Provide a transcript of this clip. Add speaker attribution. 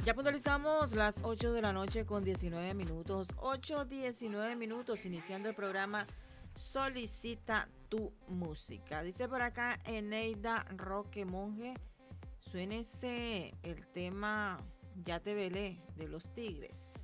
Speaker 1: Ya puntualizamos las 8 de la noche con 19 minutos. 8:19 minutos, iniciando el programa Solicita tu música. Dice por acá Eneida Roque Monje, suénese el tema Ya te velé de los Tigres.